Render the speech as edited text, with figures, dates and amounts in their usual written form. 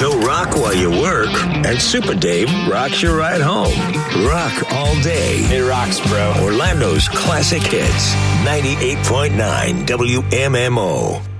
He'll rock while you work, and Super Dave rocks you right home. Rock all day. It rocks, bro. Orlando's classic hits. 98.9 WMMO.